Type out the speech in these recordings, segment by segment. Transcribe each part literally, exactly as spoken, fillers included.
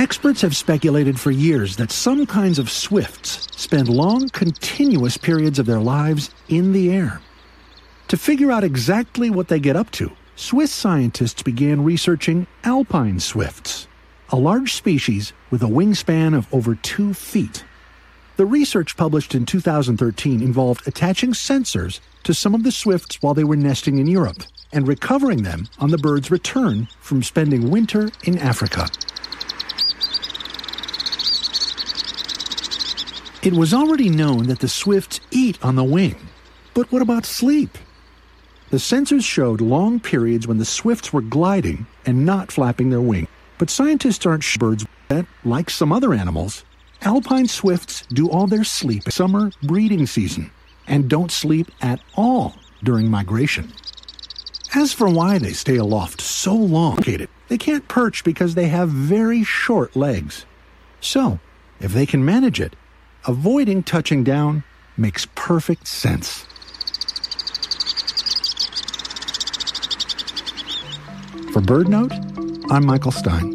Experts have speculated for years that some kinds of swifts spend long, continuous periods of their lives in the air. To figure out exactly what they get up to, Swiss scientists began researching alpine swifts, a large species with a wingspan of over two feet. The research published in two thousand thirteen involved attaching sensors to some of the swifts while they were nesting in Europe and recovering them on the bird's return from spending winter in Africa. It was already known that the swifts eat on the wing, but what about sleep? The sensors showed long periods when the swifts were gliding and not flapping their wing. But scientists aren't sure birds that, like some other animals, alpine swifts do all their sleep in summer breeding season and don't sleep at all during migration. As for why they stay aloft so long, they can't perch because they have very short legs. So, if they can manage it, avoiding touching down makes perfect sense. For BirdNote, I'm Michael Stein.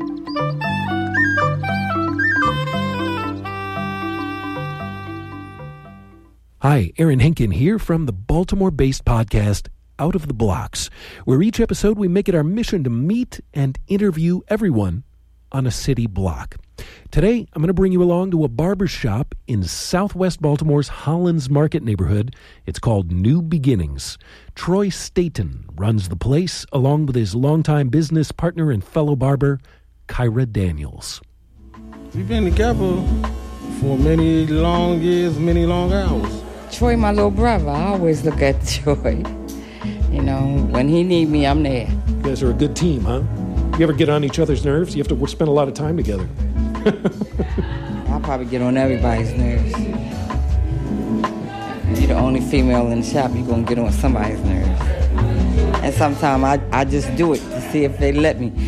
Hi, Aaron Henkin here from the Baltimore-based podcast Out of the Blocks, where each episode we make it our mission to meet and interview everyone on a city block. Today, I'm going to bring you along to a barber shop in southwest Baltimore's Hollins Market neighborhood. It's called New Beginnings. Troy Staten runs the place, along with his longtime business partner and fellow barber, Kyra Daniels. We've been together for many long years, many long hours. Troy, my little brother, I always look at Troy. You know, when he need me, I'm there. You guys are a good team, huh? You ever get on each other's nerves? You have to spend a lot of time together. I'll probably get on everybody's nerves. You're the only female in the shop, you're going to get on somebody's nerves. And sometimes I, I just do it to see if they let me.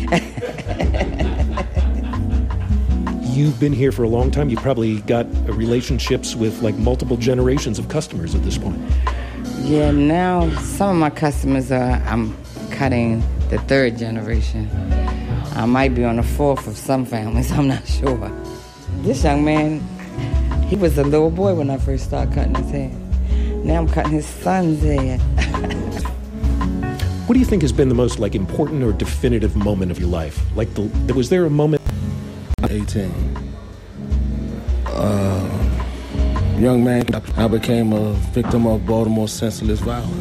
You've been here for a long time. You've probably got relationships with like multiple generations of customers at this point. Yeah, now some of my customers are, I'm cutting the third generation. I might be on the fourth of some families, I'm not sure. This young man, he was a little boy when I first started cutting his hair. Now I'm cutting his son's hair. What do you think has been the most like important or definitive moment of your life? Like, the, was there a moment? eighteen. Uh, young man, I became a victim of Baltimore senseless violence.